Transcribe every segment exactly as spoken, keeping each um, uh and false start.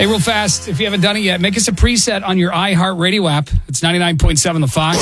Hey, real fast, if you haven't done it yet, make us a preset on your iHeartRadio app. It's ninety-nine point seven The Fox.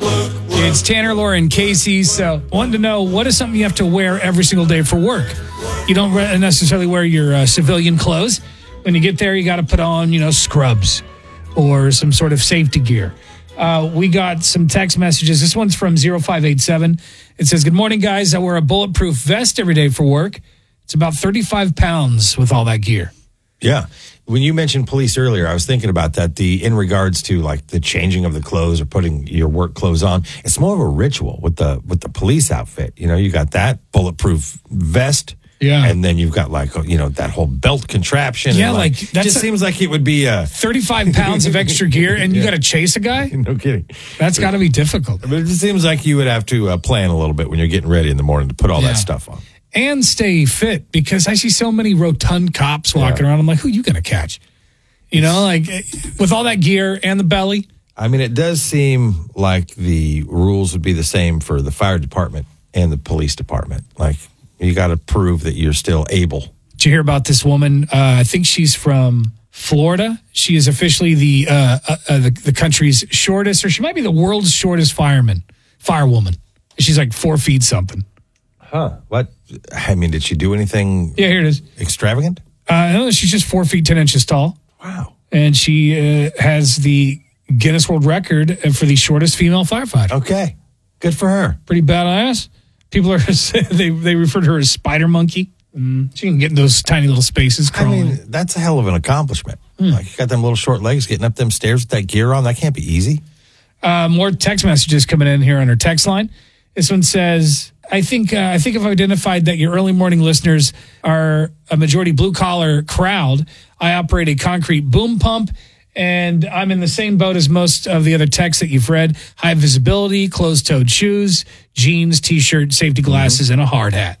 It's Tanner, Laura, and Casey. So wanted to know, what is something you have to wear every single day for work? You don't necessarily wear your uh, civilian clothes. When you get there, you got to put on, you know, scrubs or some sort of safety gear. Uh, we got some text messages. This one's from zero five eight seven. It says, good morning, guys. I wear a bulletproof vest every day for work. It's about thirty-five pounds with all that gear. Yeah. When you mentioned police earlier, I was thinking about that. The in regards to like the changing of the clothes or putting your work clothes on, it's more of a ritual with the with the police outfit. You know, you got that bulletproof vest, yeah, and then you've got like you know that whole belt contraption. Yeah, and like, like that just seems like it would be a thirty-five pounds of extra gear, and you Yeah. got to chase a guy. No kidding. That's got to be difficult. But it just seems like you would have to uh, plan a little bit when you're getting ready in the morning to put all Yeah. that stuff on. And stay fit, because I see so many rotund cops walking Yeah. around. I'm like, who are you going to catch? You know, like with all that gear and the belly. I mean, it does seem like the rules would be the same for the fire department and the police department. Like, you got to prove that you're still able. Did you hear about this woman? Uh, I think she's from Florida. She is officially the, uh, uh, uh, the the country's shortest, or she might be the world's shortest fireman, firewoman. She's like four feet something. Huh. What? I mean, did she do anything Yeah, here it is. extravagant? Uh, no, she's just four feet, ten inches tall. Wow. And she uh, has the Guinness World Record for the shortest female firefighter. Okay. Good for her. Pretty badass. People are, they, they refer to her as Spider Monkey. Mm. She can get in those tiny little spaces I crawling. mean, that's a hell of an accomplishment. Mm. Like, you got them little short legs getting up them stairs with that gear on. That can't be easy. Uh, more text messages coming in here on our text line. This one says, I think uh, I think I've identified that your early morning listeners are a majority blue collar crowd. I operate a concrete boom pump, and I'm in the same boat as most of the other texts that you've read. High visibility, closed-toed shoes, jeans, T-shirt, safety glasses, mm-hmm. and a hard hat.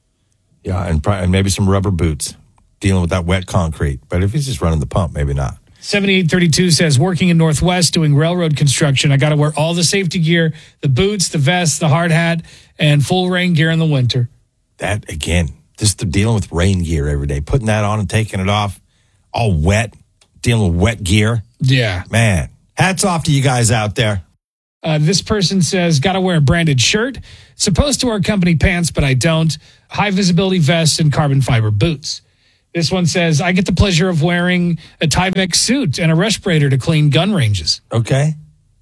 Yeah, and, probably, and maybe some rubber boots dealing with that wet concrete. But if he's just running the pump, maybe not. seventy-eight thirty-two says, working in Northwest doing railroad construction, I got to wear all the safety gear, the boots, the vest, the hard hat, and full rain gear in the winter. That, again, just the dealing with rain gear every day, putting that on and taking it off, all wet, dealing with wet gear. Yeah. Man, hats off to you guys out there. Uh, this person says, got to wear a branded shirt. Supposed to wear company pants, but I don't. High visibility vest and carbon fiber boots. This one says, I get the pleasure of wearing a Tyvek suit and a respirator to clean gun ranges. Okay.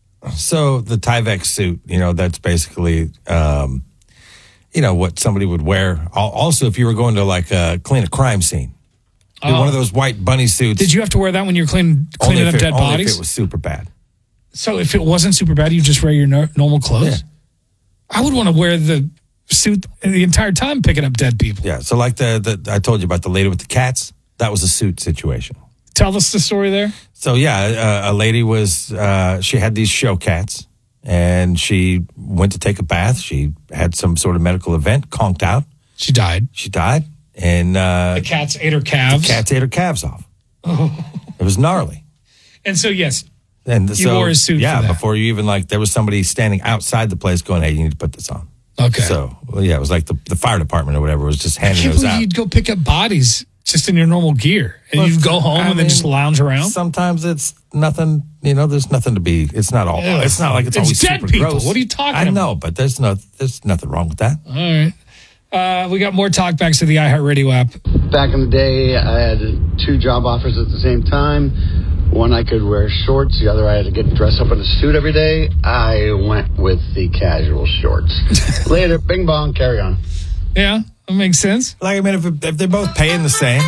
So the Tyvek suit, you know, that's basically, um, you know, what somebody would wear. Also, if you were going to like uh, clean a crime scene, Oh. one of those white bunny suits. Did you have to wear that when you were clean, cleaning up it, dead only bodies? if it was super bad. So if it wasn't super bad, you just wear your no- normal clothes? Yeah. I would want to wear the suit the entire time picking up dead people. Yeah. So like the, the I told you about the lady with the cats, that was a suit situation. Tell us the story there. So yeah, a, a lady was, uh, she had these show cats and she went to take a bath. She had some sort of medical event, conked out. She died. She died. And uh, The cats ate her calves. the cats ate her calves off. Oh. It was gnarly. And so, yes, And you so, wore a suit yeah, for that. before you even like, there was somebody standing outside the place going, "Hey, you need to put this on." Okay. So, well, yeah, it was like the, the fire department or whatever was just I handing can't those believe out. you'd go pick up bodies just in your normal gear. And Well, you'd go home I and then mean, just lounge around. Sometimes it's nothing, you know, there's nothing to be, it's not all, Ew. it's not like it's, It's always dead super people. gross. What are you talking I about? know, but there's no, there's nothing wrong with that. All right. Uh, we got more talkbacks to the iHeartRadio app. Back in the day, I had two job offers at the same time. One, I could wear shorts. The other, I had to get dressed up in a suit every day. I went with the casual shorts. Later, bing bong, carry on. Yeah, that makes sense. Like, I mean, if, if they're both paying the same.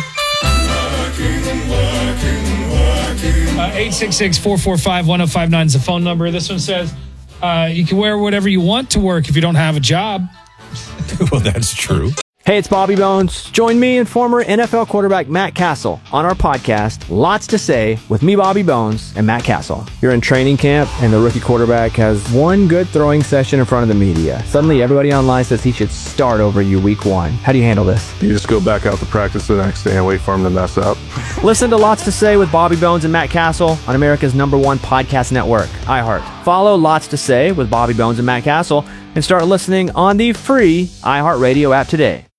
Uh, eight six six, four four five, one oh five nine is the phone number. This one says, uh, you can wear whatever you want to work if you don't have a job. Well, that's true. Hey, it's Bobby Bones. Join me and former N F L quarterback Matt Castle on our podcast, Lots to Say, with me, Bobby Bones, and Matt Castle. You're in training camp, and the rookie quarterback has one good throwing session in front of the media. Suddenly, everybody online says he should start over you week one. How do you handle this? You just go back out to practice the next day and wait for him to mess up. Listen to Lots to Say with Bobby Bones and Matt Castle on America's number one podcast network, iHeart. Follow Lots to Say with Bobby Bones and Matt Castle and start listening on the free iHeartRadio app today.